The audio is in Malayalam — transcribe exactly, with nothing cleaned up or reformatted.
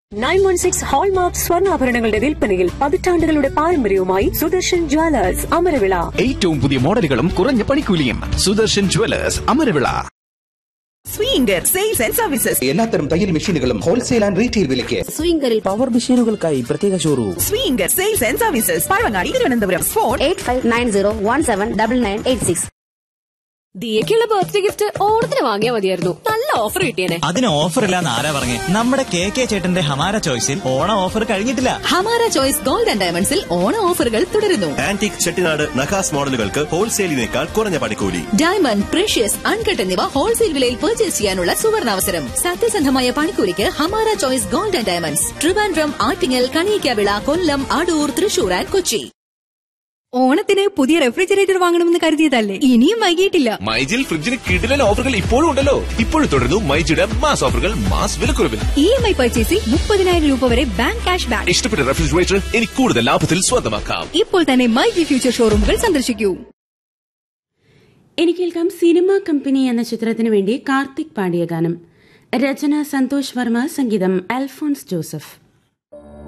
നയൻ വൺ സിക്സ് ഹോൾമാർക്ക് സ്വർണ്ണാഭരണങ്ങളുടെ വിൽപ്പനയിൽ പതിറ്റാണ്ടുകളുടെ പാരമ്പര്യവുമായി സുദർശൻ ജ്വല്ലേഴ്സ് അമരവിള. ഏറ്റവും പുതിയ മോഡലുകളും കുറഞ്ഞ പണിക്കൂലിയും. Sudarshan Jewellers Amaravila. Swinger sales and services. എല്ലാത്തരം തയ്യൽ മെഷീനുകളും ഹോൾസെയിൽ ആൻഡ് റീറ്റെയിൽ വിലയ്ക്ക്. സ്വിംഗറിൽ പവർ മെഷീനുകൾക്കായി പ്രത്യേക showroom. Swinger sales and services, Pazhavangadi, Thiruvananthapuram. Phone eight five nine zero one seven double nine eight six. ദിയക്കുള്ള birthday gift ഓണത്തിന് വാങ്ങിയാൽ മതിയായിരുന്നു. നല്ല ഓഫർ കിട്ടിയേനെ. അതിന് ഓഫർ ഇല്ലാന്ന് ആരാ പറഞ്ഞേ? നമ്മുടെ കെ കെ ചേട്ടന്റെ ഹമാര ചോയ്സിൽ ഓണ ഓഫർ കഴിഞ്ഞിട്ടില്ല. ഹമാര ചോയ്സ് ഗോൾഡ് ആൻഡ് ഡയമണ്ട്സിൽ ഓണ ഓഫറുകൾ തുടരുന്നു. ആന്റിക് ചെട്ടിനാട് നഖാസ് മോഡലുകൾക്ക് ഹോൾസെയിലിനേക്കാൾ കുറഞ്ഞ പണിക്കൂലി. ഡയമണ്ട്, പ്രഷ്യസ്, അൺകട്ട് എന്നിവ ഹോൾസെയിൽ വിലയിൽ പർച്ചേസ് ചെയ്യാനുള്ള സുവർണാവസരം. സത്യസന്ധമായ പണിക്കൂലിക്ക് Hamara choice gold and diamonds, Trivandrum, Attingal, Kaliyakkavilai, Kollam, Adoor, Thrissur and Kochi. ഓണത്തിന് പുതിയ റെഫ്രിജറേറ്റർ വാങ്ങണമെന്ന് കരുതിയതല്ലേ? ഇനിയും വൈകിയിട്ടില്ല. മൈജിൽ ഫ്രിഡ്ജിന് കിടിലൻ ഓഫറുകൾ ഇപ്പോഴും ഉണ്ടല്ലോ. ഇപ്പോഴും തുടരുന്നു മൈജിയുടെ മാസ് ഓഫറുകൾ, മാസ് വിലക്കുറവിൽ. ഇ എം ഐ പർച്ചേസിൽ മുപ്പതിനായിരം രൂപ വരെ ബാങ്ക് ക്യാഷ് ബാക്ക്. ഇഷ്ടപ്പെട്ട റെഫ്രിജറേറ്റർ ഇനി കൂടുതൽ ലാഭത്തിൽ സ്വന്തമാക്കാം. ഇപ്പോൾ തന്നെ മൈജി ഫ്യൂച്ചർ ഷോറൂമുകൾ സന്ദർശിക്കൂ. ഇനി കേൾക്കാം സിനിമ കമ്പനി എന്ന ചിത്രത്തിനു വേണ്ടി കാർത്തിക് പാടിയ ഗാനം. രചന സന്തോഷ് വർമ്മ, സംഗീതം അൽഫോൺസ് ജോസഫ്.